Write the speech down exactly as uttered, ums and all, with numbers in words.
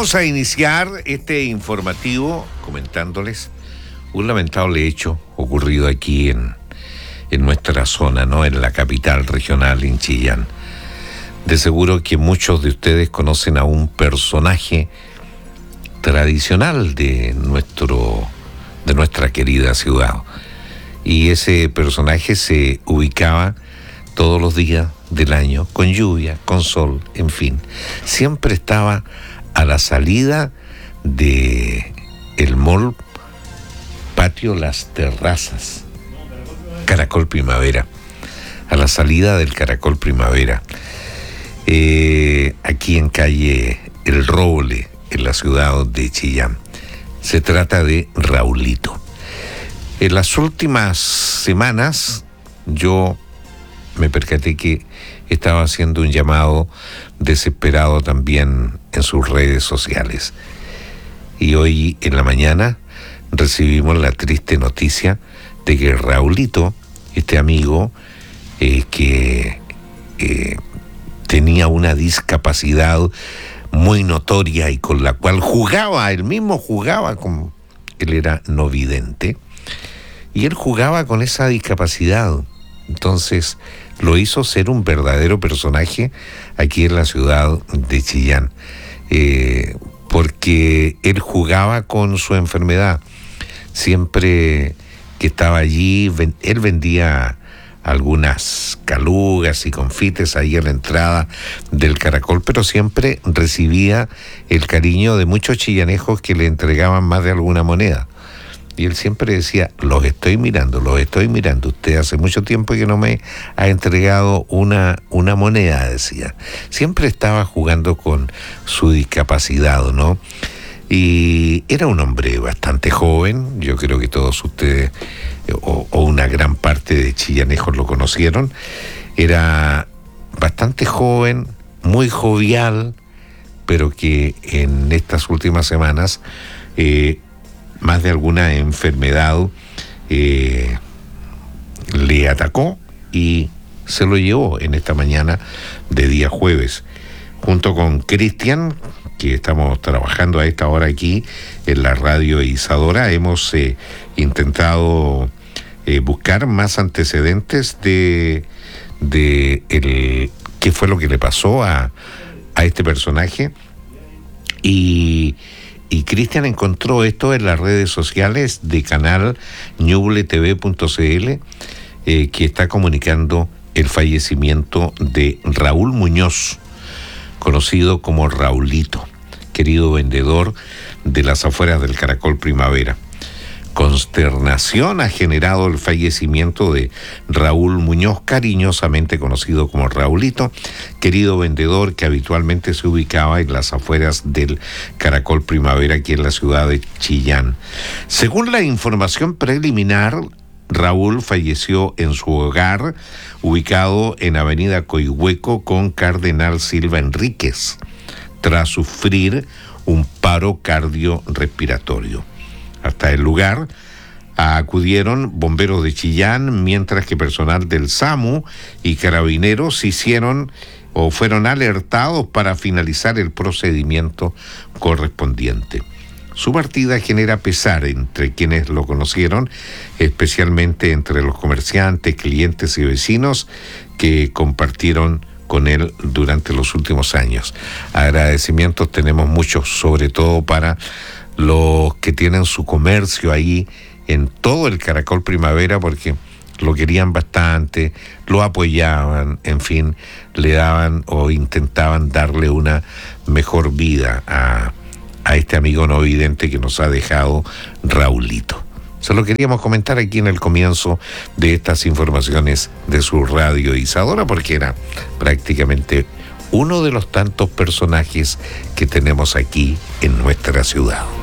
Vamos a iniciar este informativo comentándoles un lamentable hecho ocurrido aquí en, en nuestra zona, ¿no? En la capital regional, en Chillán. De seguro que muchos de ustedes conocen a un personaje tradicional de nuestro, de nuestra querida ciudad. Y ese personaje se ubicaba todos los días del año, con lluvia, con sol, en fin. Siempre estaba a la salida de el mall Patio Las Terrazas, Caracol Primavera, a la salida del Caracol Primavera, eh, aquí en calle El Roble, en la ciudad de Chillán. Se trata de Raulito. En las últimas semanas yo me percaté que estaba haciendo un llamado desesperado también en sus redes sociales. Y hoy en la mañana recibimos la triste noticia de que Raulito, este amigo eh, que eh, tenía una discapacidad muy notoria y con la cual jugaba, él mismo jugaba, con, él era no vidente, y él jugaba con esa discapacidad. Entonces lo hizo ser un verdadero personaje aquí en la ciudad de Chillán, eh, porque él jugaba con su enfermedad. Siempre que estaba allí, ven, él vendía algunas calugas y confites ahí a la entrada del Caracol, pero siempre recibía el cariño de muchos chillanejos que le entregaban más de alguna moneda. Y él siempre decía, los estoy mirando, los estoy mirando. Usted hace mucho tiempo que no me ha entregado una, una moneda, decía. Siempre estaba jugando con su discapacidad, ¿no? Y era un hombre bastante joven, yo creo que todos ustedes, o, o una gran parte de chillanejos lo conocieron. Era bastante joven, muy jovial, pero que en estas últimas semanas eh, más de alguna enfermedad eh, le atacó y se lo llevó en esta mañana de día jueves. Junto con Cristian, que estamos trabajando a esta hora aquí en la radio Isadora, hemos eh, intentado eh, buscar más antecedentes de, de el, qué fue lo que le pasó a, a este personaje. Y Y Cristian encontró esto en las redes sociales de canal ñuble t v punto c l, eh, que está comunicando el fallecimiento de Raúl Muñoz, conocido como Raulito, querido vendedor de las afueras del Caracol Primavera. Consternación ha generado el fallecimiento de Raúl Muñoz, cariñosamente conocido como Raulito, querido vendedor que habitualmente se ubicaba en las afueras del Caracol Primavera aquí en la ciudad de Chillán. Según la información preliminar, Raúl falleció en su hogar, ubicado en Avenida Coihueco con Cardenal Silva Enríquez, tras sufrir un paro cardiorrespiratorio. Hasta el lugar acudieron bomberos de Chillán, mientras que personal del SAMU y carabineros hicieron o fueron alertados para finalizar el procedimiento correspondiente. Su partida genera pesar entre quienes lo conocieron, especialmente entre los comerciantes, clientes y vecinos que compartieron con él durante los últimos años. Agradecimientos tenemos muchos, sobre todo para los que tienen su comercio ahí en todo el Caracol Primavera, porque lo querían bastante, lo apoyaban, en fin, le daban o intentaban darle una mejor vida a, a este amigo no vidente que nos ha dejado Raulito. Se lo queríamos comentar aquí en el comienzo de estas informaciones de su radio Isadora, porque era prácticamente uno de los tantos personajes que tenemos aquí en nuestra ciudad.